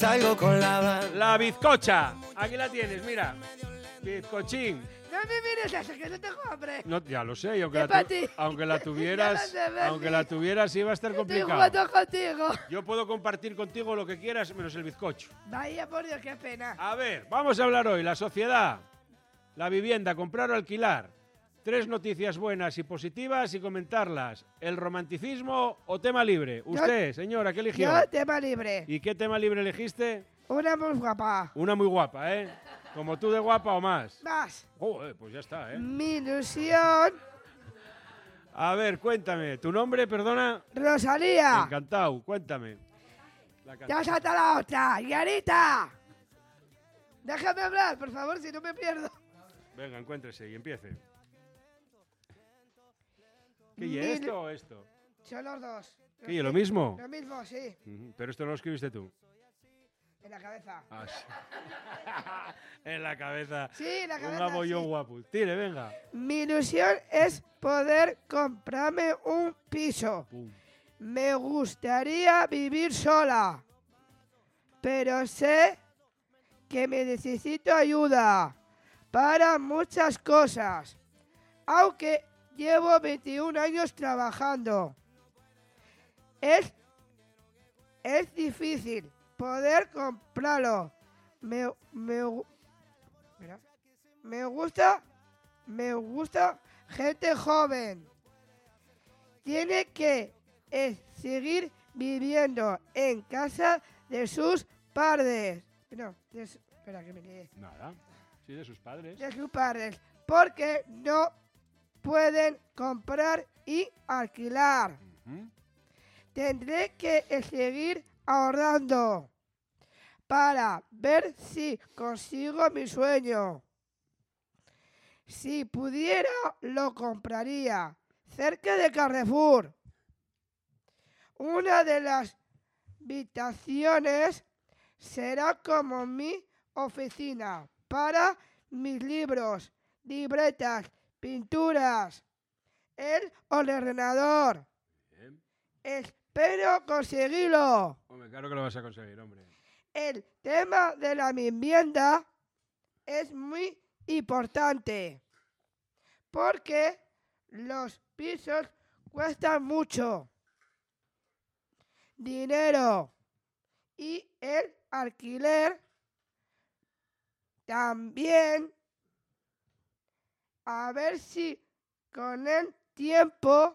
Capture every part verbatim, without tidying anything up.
Salgo con la... La bizcocha. Aquí la tienes, mira. Bizcochín. No me mires eso, que no tengo hambre. No, ya lo sé, y aunque, Es la, pa' tu- ti. aunque la tuvieras, Ya lo sé, aunque la tuvieras iba a estar Estoy complicado. jugando contigo. Yo puedo compartir contigo lo que quieras, menos el bizcocho. Vaya por Dios, qué pena. A ver, vamos a hablar hoy. La sociedad, la vivienda, comprar o alquilar. Tres noticias buenas y positivas y comentarlas. ¿El romanticismo o tema libre? Usted, señora, ¿qué eligió? Yo, tema libre. ¿Y qué tema libre elegiste? Una muy guapa. Una muy guapa, ¿eh? Como tú de guapa o más. Más. Joder, pues ya está, ¿eh? Mi ilusión, A ver, cuéntame. ¿Tu nombre, perdona? Rosalía. Encantado, cuéntame. La can- Ya salta la otra. Yarita. Déjame hablar, por favor, si no me pierdo. Venga, encuéntrese y empiece. ¿Qué y Mil- esto o esto? Son los dos. ¿Qué y lo mismo? Lo mismo, sí. Ujú, pero esto no lo escribiste tú. En la cabeza. Ah, sí. En la cabeza. Sí, en la Un cabeza. abollón sí. guapo. Tire, venga. Mi ilusión es poder comprarme un piso. Pum. Me gustaría vivir sola, pero sé que me necesito ayuda para muchas cosas, aunque llevo veintiún años trabajando. Es, es difícil poder comprarlo. Me, me, gu- mira, me gusta, me gusta gente joven. Tiene que eh, seguir viviendo en casa de sus padres. No, de su- espera que me lié. Nada. Sí, de sus padres. De sus padres, porque no pueden comprar y alquilar. Ujú. Tendré que eh, seguir ahorrando para ver si consigo mi sueño. Si pudiera, lo compraría cerca de Carrefour. Una de las habitaciones será como mi oficina para mis libros, libretas, pinturas, el ordenador. Bien. Espero conseguirlo. Hombre, claro que lo vas a conseguir, hombre. El tema de la vivienda es muy importante porque los pisos cuestan mucho dinero y el alquiler también. A ver si con el tiempo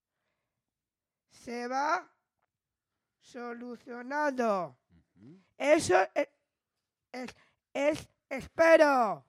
se va solucionando. Ujú. Eso es, es, es- espero.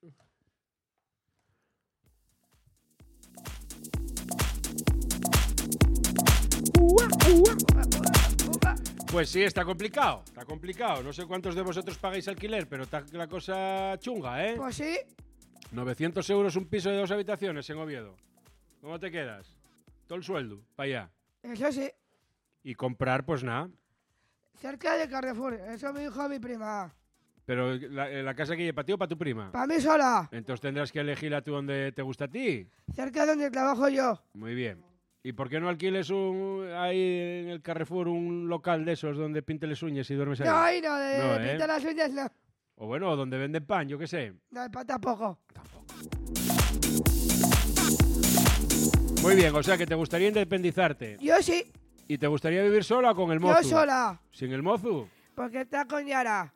Pues sí, está complicado. Está complicado. No sé cuántos de vosotros pagáis alquiler, pero está la cosa chunga, ¿eh? Pues sí, novecientos euros un piso de dos habitaciones en Oviedo. ¿Cómo te quedas? Todo el sueldo, para allá. eso sí. Y comprar, pues nada. Cerca de Carrefour, eso me dijo mi prima. Pero la, la casa que hay para ti o para tu prima. Para mí sola, Entonces tendrás que elegir a tú donde te gusta a ti. cerca de donde trabajo yo. Muy bien. ¿Y por qué no alquiles un, ahí en el Carrefour un local de esos donde pinte las uñas y duermes ahí? No, ahí no, de No, ¿eh? pintar las uñas no. O bueno, donde venden pan, yo qué sé. No, pa- tampoco. Muy bien, o sea que te gustaría independizarte. Yo sí, ¿Y te gustaría vivir sola o con el mozo? yo sola, ¿Sin el mozo? porque está con Yara.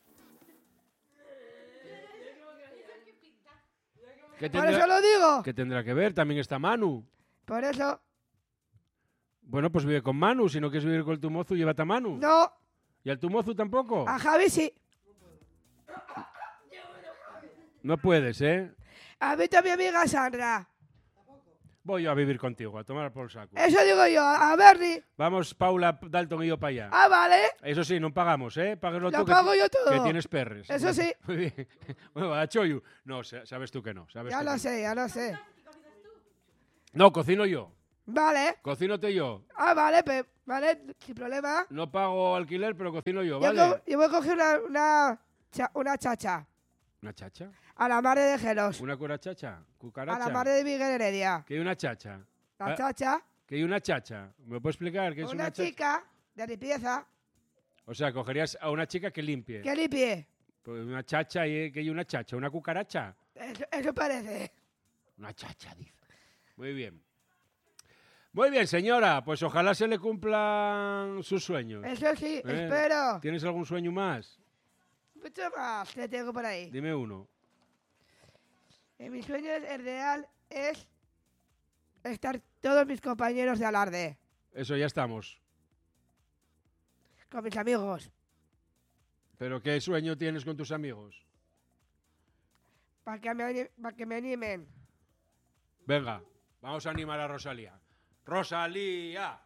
¿Qué Por eso tendrá, lo digo. ¿Qué tendrá que ver? También está Manu. Por eso, Bueno, pues vive con Manu. Si no quieres vivir con tu mozo, llévate a Manu. no, ¿Y al tu mozo tampoco? a Javi sí. No puedes, ¿eh? A mí también mi amiga Sandra. Voy yo a vivir contigo, a tomar por saco. Eso digo yo, a Bernie. Vamos, Paula Dalton y yo para allá. Ah, vale, Eso sí, no pagamos, ¿eh? Páguelo lo tú, que, pago ti- yo todo. que tienes perres. Eso sí. Muy bien. Bueno, a Choyu. No, sa- sabes tú que no. Sabes Ya tú lo que sé, ya lo sé. no. No, cocino yo. Vale. Cocínote yo. Ah, vale, pe- vale, sin problema. No pago alquiler, pero cocino yo, Yo, ¿vale? co- yo voy a coger una, una, cha- una chacha. ¿Una chacha? A la madre de Gelos. ¿Una cura chacha? A ¿Cucaracha? la madre de Miguel Heredia. ¿Qué hay una chacha? La Ah, chacha, ¿Qué hay una chacha? ¿Me puedes explicar qué es una una chacha? chica de limpieza. O sea, cogerías a una chica que limpie. Que limpie. Pues una chacha, y que hay una chacha, una cucaracha. Eso, eso parece. Una chacha, dice. Muy bien. Muy bien, señora. Pues ojalá se le cumplan sus sueños. Eso sí, ¿Eh? espero. ¿Tienes algún sueño más? Mucho más que tengo por ahí. Dime uno. En mis sueños, el real es estar todos mis compañeros de alarde. Eso, ya estamos. Con mis amigos. ¿Pero qué sueño tienes con tus amigos? Para que, me ani- pa' que me animen. Venga, vamos a animar a Rosalía. ¡Rosalía!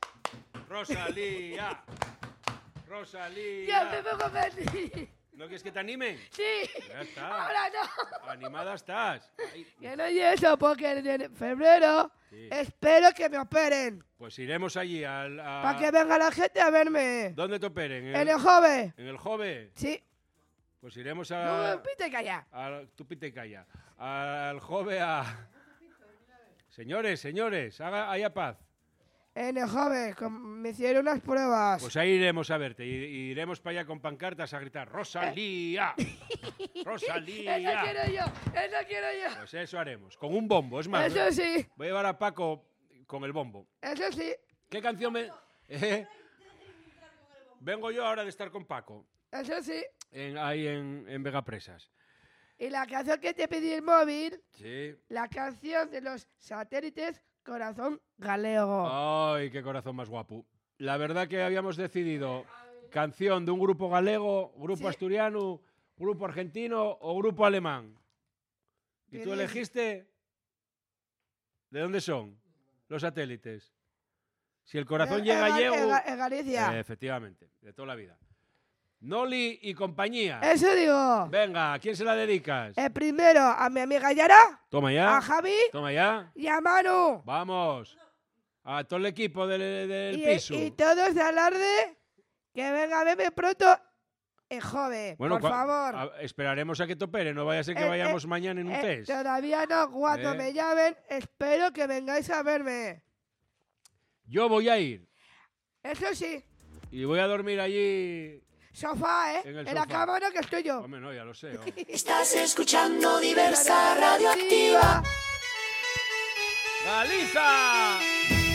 ¡Rosalía! ¡Rosalía! Ya me pongo feliz. ¿No quieres que te animen? Sí. Ya está. Ahora no. Animada estás. Ay, Que no y eso, porque en febrero sí. espero que me operen. Pues iremos allí al... a- Para que venga la gente a verme. ¿Dónde te operen? ¿En En el Jove. ¿En el Jove? Sí. Pues iremos No a... me pite calla. al tu pita y calla. Al Jove a... Señores, señores, haga, haya paz. En el Jove, com- me hicieron unas pruebas. Pues ahí iremos a verte. Y, y iremos para allá con pancartas a gritar ¡Rosalía! Eso ¡Rosalía! quiero yo, eso quiero yo. Pues eso haremos. Con un bombo, es más. Eso sí, Voy a llevar a Paco con el bombo. eso sí, ¿Qué canción me...? Eh, Vengo yo ahora de estar con Paco. eso sí. En, ahí en, en Vegapresas. Y la canción que te pedí el móvil, Sí. la canción de los satélites Corazón Galego. Ay, qué corazón más guapo. La verdad que habíamos decidido canción de un grupo galego, grupo Sí. asturiano, grupo argentino o grupo alemán. ¿Y Qué tú bien. elegiste? ¿De dónde son los satélites? Si el corazón En- llega en, Ga- gallego... en Ga- en Galicia. Eh, efectivamente, de toda la vida. Noli y compañía. Eso digo. Venga, ¿a quién se la dedicas? El primero a mi amiga Yara, Toma ya. a Javi Toma ya. y a Manu. Vamos. A todo el equipo del, del Y, piso. y todos de alarde que venga a verme pronto en Jove, por cua- favor. a- esperaremos a que te opere, no vaya a ser que Eh, vayamos eh, mañana en un Eh, test. todavía no, cuando Eh. me llamen, espero que vengáis a verme. Yo voy a ir Eso sí, y voy a dormir allí. sofá, ¿eh? En el En la sofá. cama no que estoy yo. Hombre, no, ya lo sé. hombre. Estás escuchando Diversa Radioactiva. ¡Galiza!